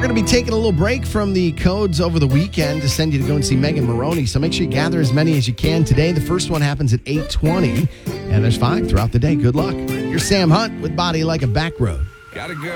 going to be taking a little break from the codes over the weekend to send you to go and see Megan Maroney. So make sure you gather as many as you can today. The first one happens at 8:20, and there's 5 throughout the day. Good luck. You're Sam Hunt with Body Like a Back Road. Gotta go.